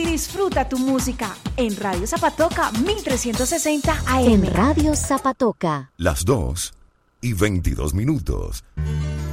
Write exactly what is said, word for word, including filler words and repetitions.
Disfruta tu música en Radio Zapatoca mil trescientos sesenta A M. En Radio Zapatoca. Las dos y veintidós minutos.